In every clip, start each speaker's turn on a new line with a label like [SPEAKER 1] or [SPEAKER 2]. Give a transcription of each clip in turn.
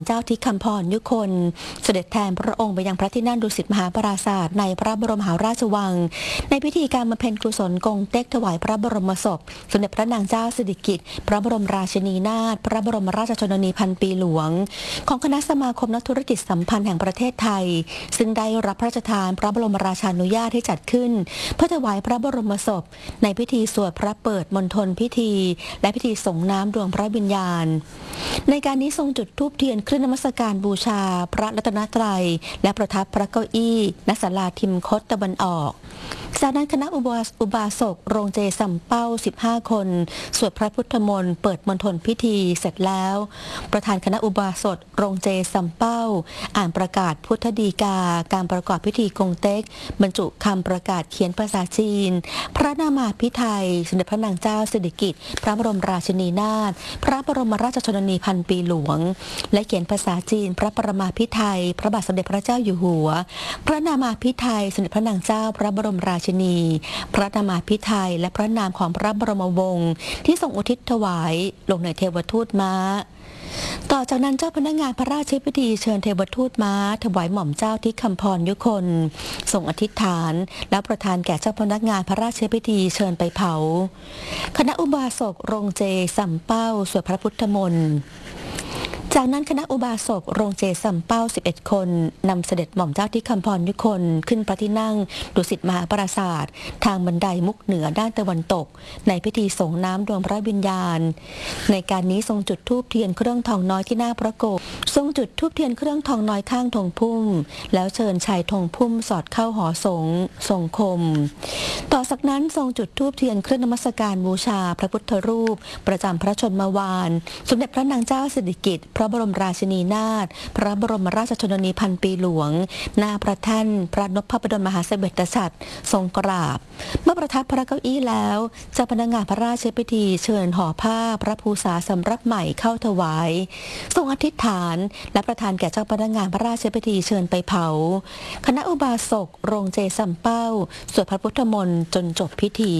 [SPEAKER 1] เจ้าทิคำพรยุคนเสด็จแทนพระองค์ไปยังพระที่นั่งดุสิตมหาปราสาทในพระบรมมหาราชวังในพิธีการบำเพ็ญกุศลกงเต็กถวายพระบรมศพสมเด็จพระนางเจ้าสิริกิติ์พระบรมราชินีนาถพระบรมราชชนนีพันปีหลวงของคณะสมาคมนักธุรกิจสัมพันธ์แห่งประเทศไทยซึ่งได้รับพระราชทานพระบรมราชานุญาตให้จัดขึ้นเพื่อถวายพระบรมศพในพิธีสวดพระเปิดมณฑลพิธีและพิธีส่งน้ำดวงพระวิญญาณในการนี้ทรงจุดธูปเทียนเครื่องนมัสการบูชาพระรัตนตรัยและประทับพระเก้าอี้ณศาลาทิมคตตะวันออกจากนั้นคณะอุบาสกโรงเจสัมเป้า15คนสวดพระพุทธมนต์เปิดมณฑลพิธีเสร็จแล้วประธานคณะอุบาสกโรงเจสัมเป้าอ่านประกาศพุทธดีกาการประกอบพิธีกงเต็กบรรจุคำประกาศเขียนภาษาจีนพระนามาภิไธยสมเด็จพระนางเจ้าสิริกิติ์พระบรมราชินีนาถพระบรมราชชนนีพันปีหลวงและเขียนภาษาจีนพระปรมาภิไธยพระบาทสมเด็จพระเจ้าอยู่หัวพระนามาภิไธยสมเด็จพระนางเจ้าพระบรมราชินีพระนามาภิไธยและพระนามของพระบรมวงศ์ที่ทรงอุทิศถวายลงในเทวทูตม้าต่อจากนั้นเจ้าพนักงานพระราชพิธีเชิญเทวทูตม้าถวายหม่อมเจ้าทิคำพรยุคนทรงอธิษฐานและประทานแก่เจ้าพนักงานพระราชพิธีเชิญไปเผาคณะอุบาสกโรงเจสัมเป้าสวดพระพุทธมนต์จากนั้นคณะอุบาสกโรงเจสัมเป้า11คนนำเสด็จหม่อมเจ้าทิคำพรยุคนขึ้นพระที่นั่งดุสิตมหาปราสาททางบันไดมุกเหนือด้านตะวันตกในพิธีส่งน้ำดวงพระวิญญาณในการนี้ทรงจุดธูปเทียนเครื่องทองน้อยที่หน้าพระโกศทรงจุดธูปเทียนเครื่องทองน้อยข้างธงพุ่มแล้วเชิญชายธงพุ่มสอดเข้าหอสงฆ์ทรงคมต่อจากนั้นทรงจุดธูปเทียนเครื่องนมัสการบูชาพระพุทธรูปประจำพระชนมวานสมเด็จพระนางเจ้าสิริกิติ์พระบรมราชินีนาถพระบรมราชชนนีพันปีหลวงหน้าพระแท่นพระนพพดลมหาเสด็จฉัตรทรงกราบเมื่อประทับพระเก้าอี้แล้วเจ้าพนักงานพระราชพิธีเชิญห่อผ้าพระภูษาสำรับใหม่เข้าถวายทรงอธิษฐานและประทานแก่เจ้าพนักงานพระราชพิธีเชิญไปเผาคณะอุบาสกโรงเจสัมเป้าสวดพระพุทธมนต์จนจบพิธี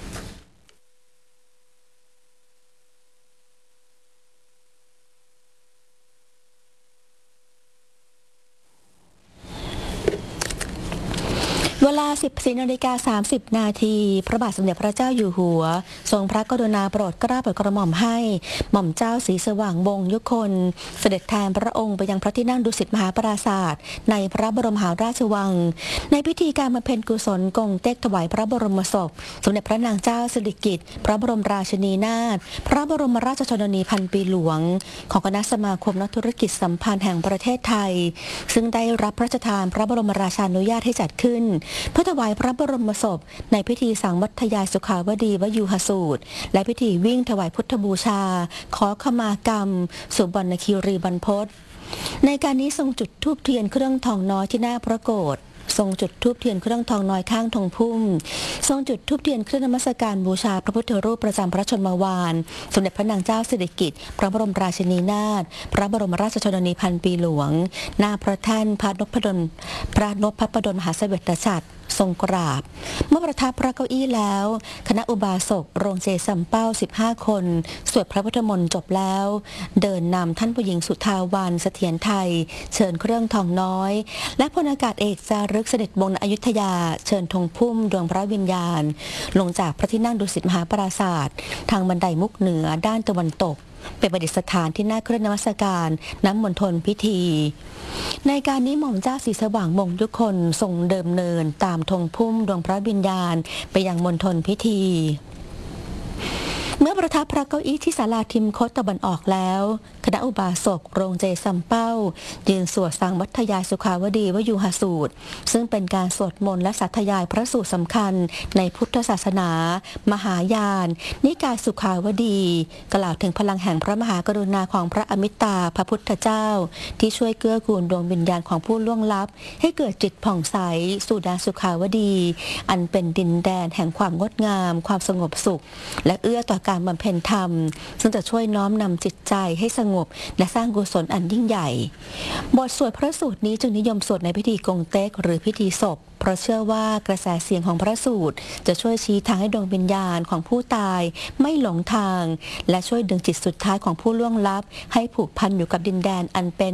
[SPEAKER 1] เวลา 14:30 นาทีพระบาทสมเด็จพระเจ้าอยู่หัวทรงพระกรุณาโปรดเกล้าโปรดกระหม่อมให้หม่อมเจ้าศรีสว่างวงศ์ยุคนเสด็จแทนพระองค์ไปยังพระที่นั่งดุสิตมหาปราสาทในพระบรมมหาราชวังในพิธีการบำเพ็ญกุศลกงเต็กถวายพระบรมศพสมเด็จพระนางเจ้าสิริกิติ์พระบรมราชินีนาถพระบรมราชชนนีพันปีหลวงของคณะสมาคมนักธุรกิจสัมพันธ์แห่งประเทศไทยซึ่งได้รับพระราชทานพระบรมราชานุญาตให้จัดขึ้นเพื่อถวายพระบรมศพในพิธีสังวัทยายสุขาวดีวยูหสูตรและพิธีวิ่งถวายพุทธบูชาขอขมากรรมสุบรรณคีรีบรรพตในการนี้ทรงจุดธูปเทียนเครื่องทองน้อยที่หน้าพระโกศทรงจุดธูปเทียนเครื่องทองน้อยข้างธงพุ่มทรงจุดธูปเทียนเครื่องนมัสการบูชาพระพุทธรูปประจำพระชนมวานสมเด็จพระนางเจ้าสิริกิติ์พระบรมราชินีนาถพระบรมราชชนนีพันปีหลวงหน้าพระแท่นพระนพดลมหาเสด็จฉัตรทรงกราบเมื่อประทับพระเก้าอี้แล้วคณะอุบาสกโรงเจสัมเป้า15คนสวดพระพุทธมนต์จบแล้วเดินนำท่านผู้หญิงสุทาวันเสถียรไทยเชิญเครื่องทองน้อยและพลอากาศเอกจารึกเสด็จวงศ์ณอยุธยาเชิญธงพุ่มดวงพระวิญญาณลงจากพระที่นั่งดุสิตมหาปราสาททางบันไดมุกเหนือด้านตะวันตกไปประดิษฐานที่หน้าเครื่องนมัสการณมณฑลพิธีในการนี้หม่อมเจ้าศรีสว่างวงศ์ยุคนทรงเดิมเนินตามธงพุ่มดวงพระวิญญาณไปยังมณฑลพิธีเมื่อประทับพระเก้าอี้ที่ศาลาทิมคตตะวันออกแล้วคณะอุบาสกโรงเจสัมเป้ายืนสวดสังวัทยายสุขาวดีวยูหสูตรซึ่งเป็นการสวดมนต์และสาธยายพระสูตรสำคัญในพุทธศาสนามหายานนิกายสุขาวดีกล่าวถึงพลังแห่งพระมหากรุณาของพระอมิตาพระพุทธเจ้าที่ช่วยเกื้อกูลดวงวิญญาณของผู้ล่วงลับให้เกิดจิตผ่องใสสู่แดนสุขาวดีอันเป็นดินแดนแห่งความงดงามความสงบสุขและเอื้อต่อการบำเพ็ญธรรมซึ่งจะช่วยน้อมนำจิตใจให้สงบและสร้างกุศลอันยิ่งใหญ่บทสวดพระสูตรนี้จึงนิยมสวดในพิธีกงเต็กหรือพิธีศพ เพราะเชื่อว่ากระแสเสียงของพระสูตรจะช่วยชี้ทางให้ดวงวิญญาณของผู้ตายไม่หลงทางและช่วยดึงจิตสุดท้ายของผู้ล่วงลับให้ผูกพันอยู่กับดินแดนอันเป็น